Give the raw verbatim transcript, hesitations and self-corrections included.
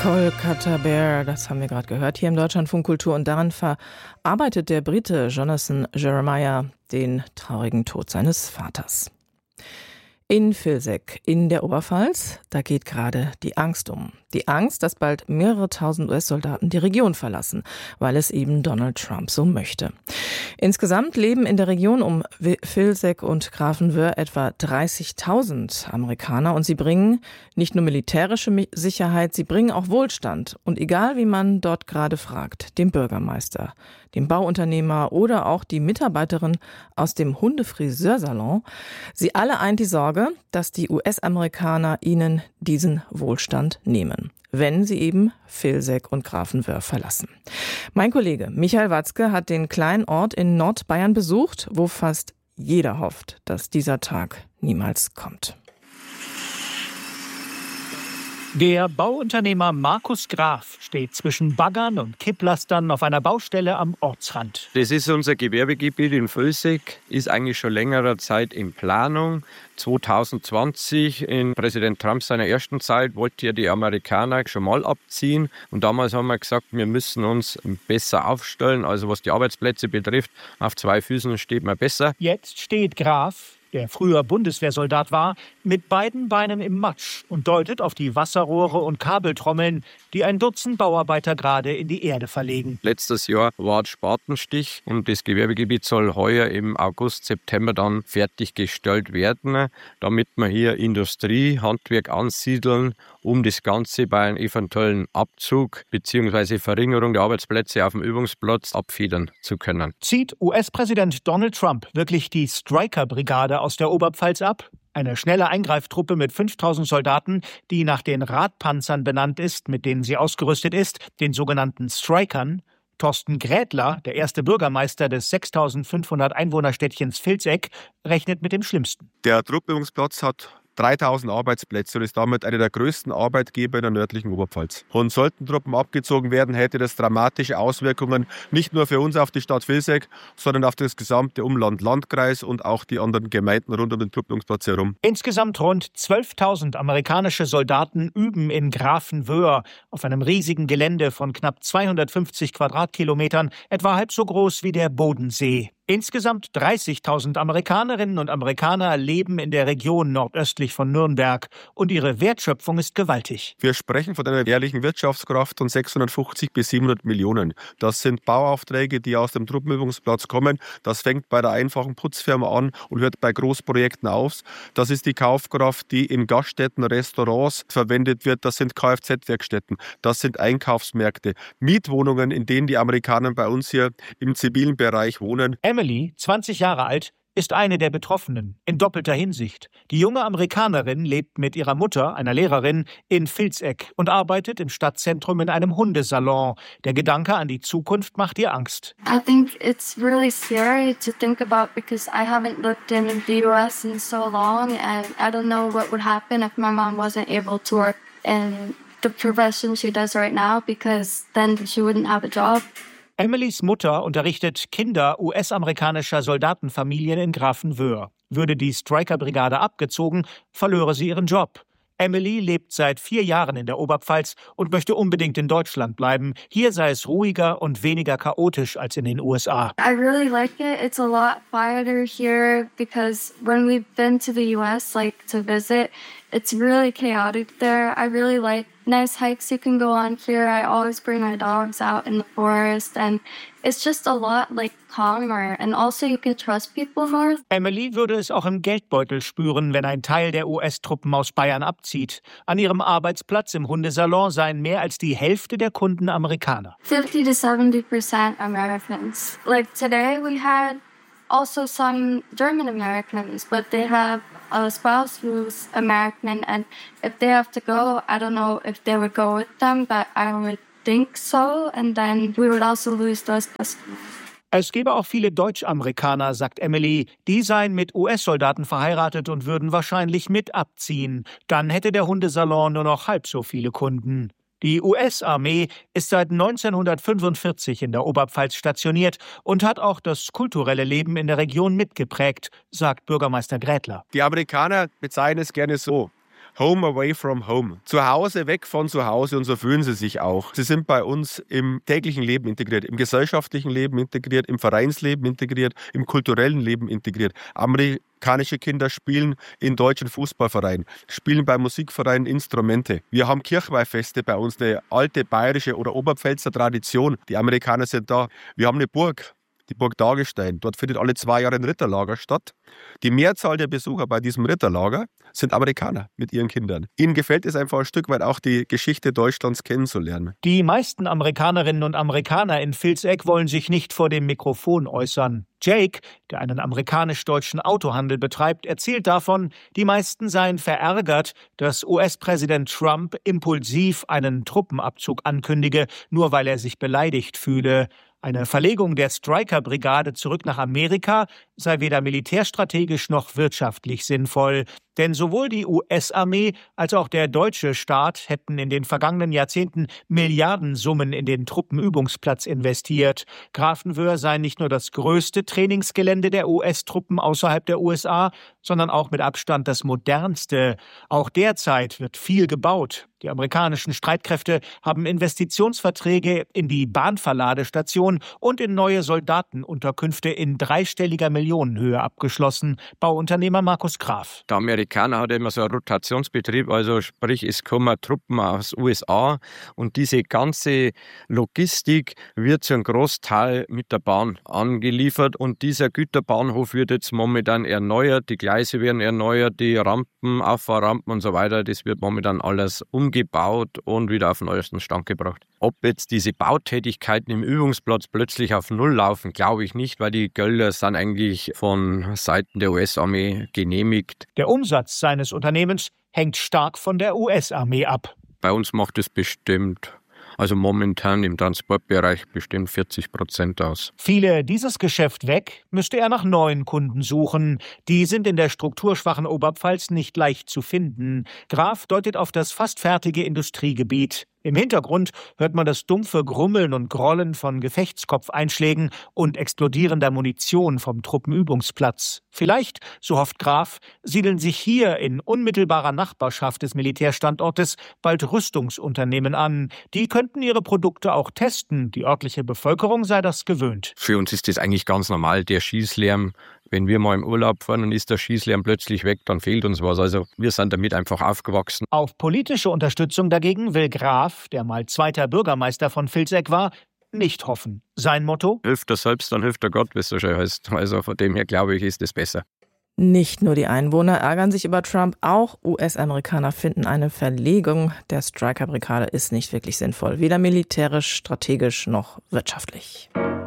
Kolkata Bear, das haben wir gerade gehört, hier im Deutschlandfunk Kultur. Und daran verarbeitet der Brite Jonathan Jeremiah den traurigen Tod seines Vaters. In Vilseck in der Oberpfalz, da geht gerade die Angst um. Die Angst, dass bald mehrere tausend U S-Soldaten die Region verlassen, weil es eben Donald Trump so möchte. Insgesamt leben in der Region um Vilseck und Grafenwöhr etwa dreißigtausend Amerikaner und sie bringen nicht nur militärische Sicherheit, sie bringen auch Wohlstand. Und egal wie man dort gerade fragt, dem Bürgermeister, dem Bauunternehmer oder auch die Mitarbeiterin aus dem Hundefriseursalon, sie alle eint die Sorge, dass die U S-Amerikaner ihnen diesen Wohlstand nehmen, wenn sie eben Vilseck und Grafenwöhr verlassen. Mein Kollege Michael Watzke hat den kleinen Ort in Nordbayern besucht, wo fast jeder hofft, dass dieser Tag niemals kommt. Der Bauunternehmer Markus Graf steht zwischen Baggern und Kipplastern auf einer Baustelle am Ortsrand. Das ist unser Gewerbegebiet in Vilseck, ist eigentlich schon längerer Zeit in Planung. zwanzig zwanzig, in Präsident Trump seiner ersten Zeit, wollte er die Amerikaner schon mal abziehen. Und damals haben wir gesagt, wir müssen uns besser aufstellen. Also was die Arbeitsplätze betrifft, auf zwei Füßen steht man besser. Jetzt steht Graf, der früher Bundeswehrsoldat war, mit beiden Beinen im Matsch und deutet auf die Wasserrohre und Kabeltrommeln, die ein Dutzend Bauarbeiter gerade in die Erde verlegen. Letztes Jahr war Spatenstich und das Gewerbegebiet soll heuer im August, September dann fertiggestellt werden, damit wir hier Industrie, Handwerk ansiedeln, um das Ganze bei einem eventuellen Abzug bzw. Verringerung der Arbeitsplätze auf dem Übungsplatz abfedern zu können. Zieht U S-Präsident Donald Trump wirklich die Stryker-Brigade aus der Oberpfalz ab? Eine schnelle Eingreiftruppe mit fünftausend Soldaten, die nach den Radpanzern benannt ist, mit denen sie ausgerüstet ist, den sogenannten Strykern. Thorsten Grätler, der erste Bürgermeister des sechstausendfünfhundert Einwohnerstädtchens Vilseck, rechnet mit dem Schlimmsten. Der Truppenübungsplatz hat dreitausend Arbeitsplätze und ist damit einer der größten Arbeitgeber in der nördlichen Oberpfalz. Und sollten Truppen abgezogen werden, hätte das dramatische Auswirkungen nicht nur für uns auf die Stadt Vilseck, sondern auf das gesamte Umland, Landkreis und auch die anderen Gemeinden rund um den Truppenübungsplatz herum. Insgesamt rund zwölftausend amerikanische Soldaten üben in Grafenwöhr auf einem riesigen Gelände von knapp zweihundertfünfzig Quadratkilometern, etwa halb so groß wie der Bodensee. Insgesamt dreißigtausend Amerikanerinnen und Amerikaner leben in der Region nordöstlich von Nürnberg und ihre Wertschöpfung ist gewaltig. Wir sprechen von einer jährlichen Wirtschaftskraft von sechshundertfünfzig bis siebenhundert Millionen. Das sind Bauaufträge, die aus dem Truppenübungsplatz kommen. Das fängt bei der einfachen Putzfirma an und hört bei Großprojekten auf. Das ist die Kaufkraft, die in Gaststätten, Restaurants verwendet wird. Das sind Kfz-Werkstätten. Das sind Einkaufsmärkte. Mietwohnungen, in denen die Amerikaner bei uns hier im zivilen Bereich wohnen. Emily, zwanzig Jahre alt, ist eine der Betroffenen, in doppelter Hinsicht. Die junge Amerikanerin lebt mit ihrer Mutter, einer Lehrerin, in Vilseck und arbeitet im Stadtzentrum in einem Hundesalon. Der Gedanke an die Zukunft macht ihr Angst. I think it's really scary to think about because I haven't lived in the U S in so long and I don't know what would happen if my mom wasn't able to work in the profession she does right now because then she wouldn't have a job. Emilys Mutter unterrichtet Kinder U S-amerikanischer Soldatenfamilien in Grafenwöhr. Würde die Stryker-Brigade abgezogen, verlöre sie ihren Job. Emily lebt seit vier Jahren in der Oberpfalz und möchte unbedingt in Deutschland bleiben. Hier sei es ruhiger und weniger chaotisch als in den U S A. I really like it. It's a lot quieter here because when we've been to the U S, like to visit, it's really chaotic there. I really like nice hikes you can go on here. I always bring my dogs out in the forest and it's just a lot like calmer and also you can trust people more. Emily würde es auch im Geldbeutel spüren, wenn ein Teil der U S-Truppen aus Bayern abzieht. An ihrem Arbeitsplatz im Hundesalon seien mehr als die Hälfte der Kunden Amerikaner. fifty to seventy percent Americans. Like today we had also some German Americans, but they have a spouse who's American and if they have to go, I don't know if they would go with them, but I would think so and then we would also lose those customers. Es gäbe auch viele Deutsch-Amerikaner, sagt Emily. Die seien mit U S-Soldaten verheiratet und würden wahrscheinlich mit abziehen. Dann hätte der Hundesalon nur noch halb so viele Kunden. Die U S-Armee ist seit neunzehnhundertfünfundvierzig in der Oberpfalz stationiert und hat auch das kulturelle Leben in der Region mitgeprägt, sagt Bürgermeister Grätler. Die Amerikaner bezeichnen es gerne so. Home away from home. Zu Hause, weg von zu Hause, und so fühlen sie sich auch. Sie sind bei uns im täglichen Leben integriert, im gesellschaftlichen Leben integriert, im Vereinsleben integriert, im kulturellen Leben integriert. Amerikanische Kinder spielen in deutschen Fußballvereinen, spielen bei Musikvereinen Instrumente. Wir haben Kirchweihfeste bei uns, eine alte bayerische oder Oberpfälzer Tradition. Die Amerikaner sind da. Wir haben eine Burg. Die Burg Dagestein. Dort findet alle zwei Jahre ein Ritterlager statt. Die Mehrzahl der Besucher bei diesem Ritterlager sind Amerikaner mit ihren Kindern. Ihnen gefällt es einfach ein Stück weit auch, die Geschichte Deutschlands kennenzulernen. Die meisten Amerikanerinnen und Amerikaner in Vilseck wollen sich nicht vor dem Mikrofon äußern. Jake, der einen amerikanisch-deutschen Autohandel betreibt, erzählt davon, die meisten seien verärgert, dass U S-Präsident Trump impulsiv einen Truppenabzug ankündige, nur weil er sich beleidigt fühle. Eine Verlegung der Stryker-Brigade zurück nach Amerika sei weder militärstrategisch noch wirtschaftlich sinnvoll. Denn sowohl die U S-Armee als auch der deutsche Staat hätten in den vergangenen Jahrzehnten Milliardensummen in den Truppenübungsplatz investiert. Grafenwöhr sei nicht nur das größte Trainingsgelände der U S-Truppen außerhalb der U S A, sondern auch mit Abstand das modernste. Auch derzeit wird viel gebaut. Die amerikanischen Streitkräfte haben Investitionsverträge in die Bahnverladestation und in neue Soldatenunterkünfte in dreistelliger Millionenhöhe abgeschlossen. Bauunternehmer Markus Graf. Der Amerikaner hat immer so einen Rotationsbetrieb, also sprich, es kommen Truppen aus U S A und diese ganze Logistik wird zu einem Großteil mit der Bahn angeliefert und dieser Güterbahnhof wird jetzt momentan erneuert, die Gleise werden erneuert, die Rampen, Auffahrrampen und so weiter, das wird momentan alles umgebaut und wieder auf den neuesten Stand gebracht. Ob jetzt diese Bautätigkeiten im Übungsplatz plötzlich auf Null laufen, glaube ich nicht, weil die Gelder sind eigentlich von Seiten der U S-Armee genehmigt. Der Umsatz seines Unternehmens hängt stark von der U S-Armee ab. Bei uns macht es bestimmt, also momentan im Transportbereich bestimmt vierzig Prozent aus. Fiele dieses Geschäft weg, müsste er nach neuen Kunden suchen. Die sind in der strukturschwachen Oberpfalz nicht leicht zu finden. Graf deutet auf das fast fertige Industriegebiet. Im Hintergrund hört man das dumpfe Grummeln und Grollen von Gefechtskopfeinschlägen und explodierender Munition vom Truppenübungsplatz. Vielleicht, so hofft Graf, siedeln sich hier in unmittelbarer Nachbarschaft des Militärstandortes bald Rüstungsunternehmen an. Die könnten ihre Produkte auch testen. Die örtliche Bevölkerung sei das gewöhnt. Für uns ist das eigentlich ganz normal, der Schießlärm. Wenn wir mal im Urlaub fahren und ist der Schießlärm plötzlich weg, dann fehlt uns was. Also wir sind damit einfach aufgewachsen. Auf politische Unterstützung dagegen will Graf, der mal zweiter Bürgermeister von Vilseck war, nicht hoffen. Sein Motto? Hilft er selbst, dann hilft er Gott, wie es so schön heißt. Also von dem her glaube ich, ist es besser. Nicht nur die Einwohner ärgern sich über Trump, auch U S-Amerikaner finden, eine Verlegung der Stryker-Brigade ist nicht wirklich sinnvoll, weder militärisch, strategisch noch wirtschaftlich.